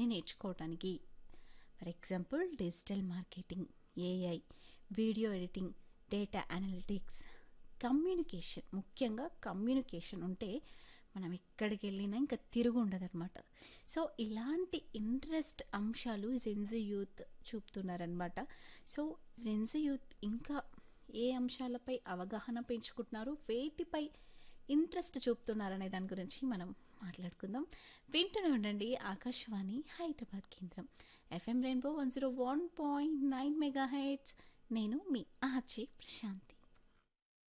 విషయాన్ని నేర్చుకోవటానికి. For example digital marketing, AI, video editing, data analytics, communication. ముఖ్యంగా communication ఉంటే మనం ఎక్కడికి వెళ్ళినా ఇంకా తిరుగు ఉండదన్నమాట. సో ఇలాంటి ఇంట్రెస్ట్ అంశాలు Gen Z youth చూపుతున్నారనమాట. So Gen Z youth ఇంకా ఏ అంశాలపై అవగాహన పెంచుకుంటున్నారు, వేటిపై ఇంట్రెస్ట్ చూపుతున్నారనే దాని గురించి మనం మాట్లాడుకుందాం. వింటూనే ఉండండి ఆకాశవాణి హైదరాబాద్ కేంద్రం, ఎఫ్ఎం రెయిన్బో 101.9 మెగాహెర్ట్జ్. నేను మీ ఆర్జే ప్రశాంతి.